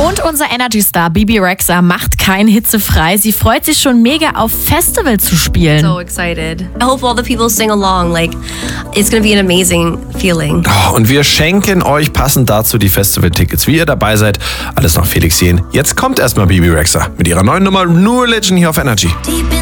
Und unser Energy-Star Bebe Rexha macht kein hitzefrei. Sie freut sich schon mega auf Festival zu spielen. So excited. I hope all the people sing along. Like, it's gonna be an amazing feeling. Oh, und wir schenken euch passend dazu die Festival-Tickets. Wie ihr dabei seid, alles nach Felix Jähn. Jetzt kommt erstmal Bebe Rexha mit ihrer neuen Nummer New Religion hier auf Energy.